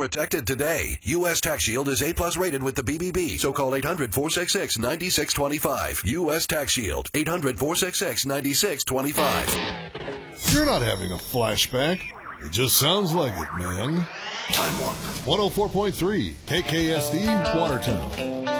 protected today. U.S. Tax Shield is A-plus rated with the BBB, so call 800-466-9625. U.S. Tax Shield, 800-466-9625. You're not having a flashback. It just sounds like it, man. Time Warp. 104.3 KKSD Watertown.